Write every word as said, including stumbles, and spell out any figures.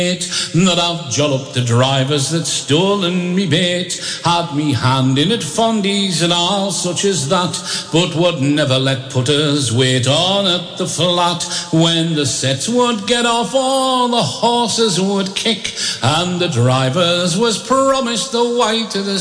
That I've jolloped the drivers that stolen me bait, had me hand in at fondies and all such as that, but would never let putters wait on at the flat. When the sets would get off, all the horses would kick, and the drivers was promised the white of the